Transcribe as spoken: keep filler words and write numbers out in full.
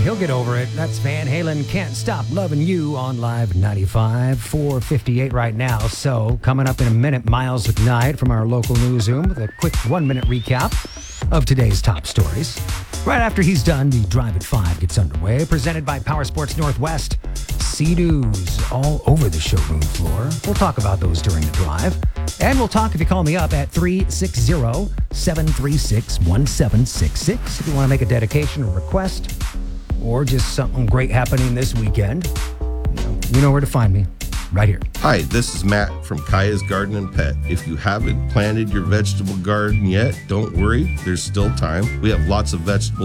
He'll get over it. That's Van Halen, Can't Stop Loving You on Live ninety-five, four fifty-eight right now. So, coming up in a minute, Miles McKnight from our local newsroom with a quick one-minute recap of today's top stories. Right after he's done, the Drive at five gets underway, presented by Power Sports Northwest. Sea-Doos all over the showroom floor. We'll talk about those during the drive. And we'll talk if you call me up at three six zero, seven three six, one seven six six if you want to make a dedication or request or just something great happening this weekend. You know, you know where to find me. Right here. Hi, this is Matt from Kaya's Garden and Pet. If you haven't planted your vegetable garden yet, don't worry, there's still time. We have lots of vegetables